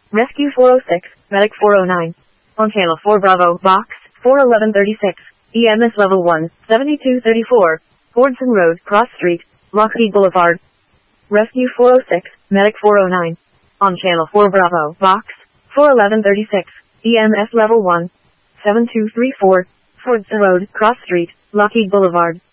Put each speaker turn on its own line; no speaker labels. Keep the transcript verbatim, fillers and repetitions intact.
Rescue four oh six, Medic four oh nine. On Channel four Bravo, Box, four eleven thirty-six, E M S Level one, seventy-two thirty-four, Fordson Road, Cross Street, Lockheed Boulevard. Rescue four oh six, Medic four oh nine. On Channel four Bravo, Box, four eleven thirty-six, E M S Level one, seventy-two thirty-four, Fordson Road, Cross Street, Lockheed Boulevard.